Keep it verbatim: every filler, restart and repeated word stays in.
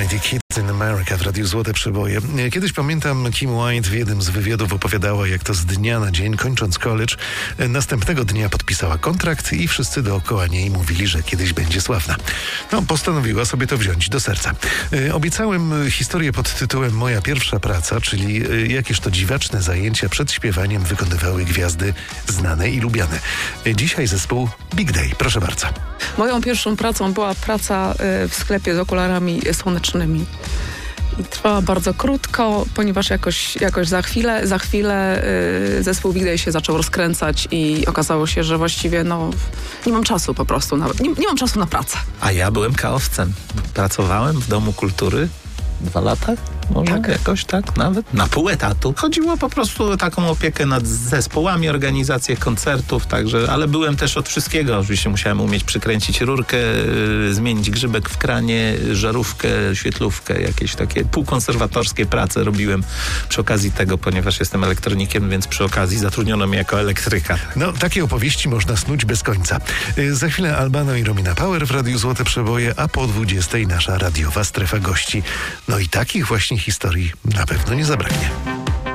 dziewięćdziesiąte Kids in America w Radiu Złote Przeboje. Kiedyś pamiętam, Kim White w jednym z wywiadów opowiadała, jak to z dnia na dzień, kończąc college, następnego dnia podpisała kontrakt i wszyscy dookoła niej mówili, że kiedyś będzie sławna. No, postanowiła sobie to wziąć do serca. Obiecałem historię pod tytułem Moja pierwsza praca, czyli jakież to dziwaczne zajęcia przed śpiewaniem wykonywały gwiazdy znane i lubiane. Dzisiaj zespół Big Day. Proszę bardzo. Moją pierwszą pracą była praca w sklepie z okularami słonecznymi. I trwała bardzo krótko, ponieważ jakoś, jakoś za chwilę, za chwilę yy, zespół Big Day się zaczął rozkręcać i okazało się, że właściwie no, nie mam czasu po prostu, na, nie, nie mam czasu na pracę. A ja byłem kaowcem. Pracowałem w Domu Kultury dwa lata. Może tak. jakoś tak, nawet na pół etatu. Chodziło po prostu o taką opiekę nad zespołami, organizację koncertów, także, ale byłem też od wszystkiego. Oczywiście musiałem umieć przykręcić rurkę, yy, zmienić grzybek w kranie, żarówkę, świetlówkę, jakieś takie półkonserwatorskie prace robiłem przy okazji tego, ponieważ jestem elektronikiem, więc przy okazji zatrudniono mnie jako elektryka. No, takie opowieści można snuć bez końca. Yy, za chwilę Albano i Romina Power w Radiu Złote Przeboje, a po dwudziestej nasza radiowa strefa gości. No i takich właśnie historii na pewno nie zabraknie.